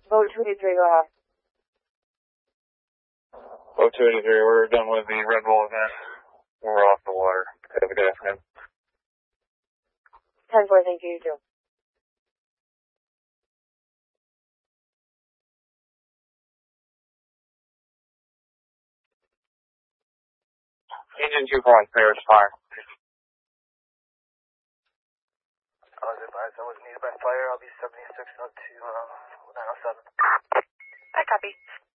Boat 283, go ahead. Boat 283, we're done with the Red Bull event. We're off the water. Have a good afternoon. 10-4, thank you, you too. Engine 2 point, clear, it's fire. I was advised I was needed by fire. I'll be 76 up to 907. I copy.